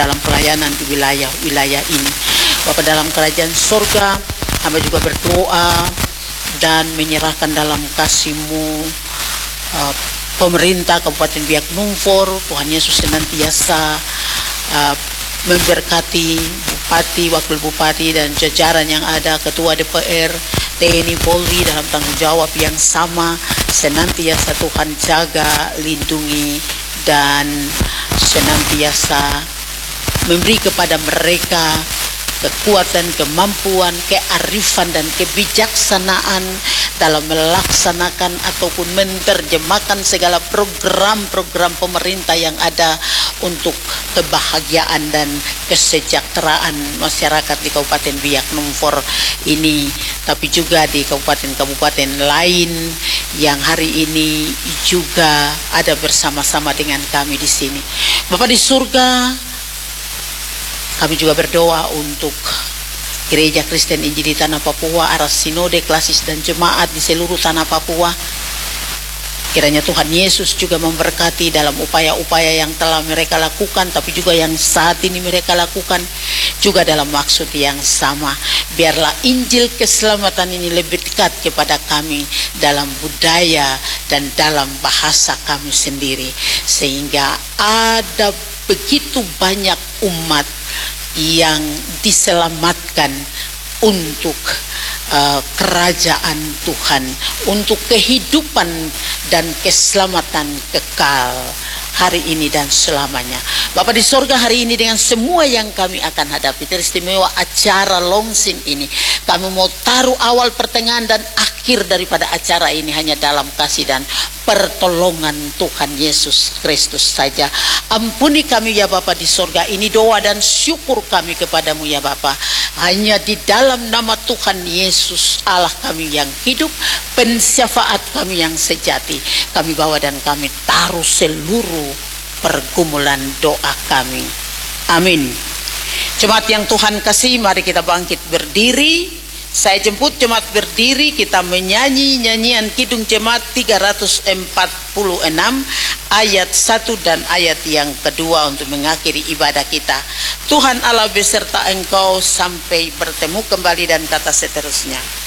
dalam pelayanan di wilayah ini. Bapa dalam kerajaan surga, hamba juga berdoa dan menyerahkan dalam kasih-Mu pemerintah Kabupaten Biak Numfor. Tuhan Yesus senantiasa memberkati Bupati, Wakil Bupati dan jajaran yang ada, Ketua DPR, TNI, Polri dalam tanggung jawab yang sama. Senantiasa Tuhan jaga, lindungi, dan senantiasa memberi kepada mereka kekuatan, kemampuan, kearifan dan kebijaksanaan dalam melaksanakan ataupun menerjemahkan segala program-program pemerintah yang ada untuk kebahagiaan dan kesejahteraan masyarakat di Kabupaten Biak Numfor ini, tapi juga di kabupaten-kabupaten lain yang hari ini juga ada bersama-sama dengan kami di sini. Bapa di surga, kami juga berdoa untuk Gereja Kristen Injil di Tanah Papua, Aras Sinode, Klasis dan Jemaat di seluruh Tanah Papua. Kiranya Tuhan Yesus juga memberkati dalam upaya-upaya yang telah mereka lakukan, tapi juga yang saat ini mereka lakukan juga dalam maksud yang sama. Biarlah Injil keselamatan ini lebih dekat kepada kami dalam budaya dan dalam bahasa kami sendiri, sehingga ada begitu banyak umat yang diselamatkan untuk kerajaan Tuhan, untuk kehidupan dan keselamatan kekal hari ini dan selamanya. Bapa di sorga, hari ini dengan semua yang kami akan hadapi, teristimewa acara Longsing ini, kami mau taruh awal, pertengahan dan akhir daripada acara ini hanya dalam kasih dan pertolongan Tuhan Yesus Kristus saja. Ampuni kami ya Bapa di sorga, ini doa dan syukur kami kepadamu ya Bapa. Hanya di dalam nama Tuhan Yesus Allah kami yang hidup, pensyafaat kami yang sejati, kami bawa dan kami taruh seluruh pergumulan doa kami. Amin. Jemaat yang Tuhan kasih, mari kita bangkit berdiri. Saya jemput jemaat berdiri, kita menyanyi nyanyian Kidung Jemaat 346 ayat 1 dan ayat yang kedua untuk mengakhiri ibadah kita. Tuhan Allah beserta engkau sampai bertemu kembali, dan kata seterusnya.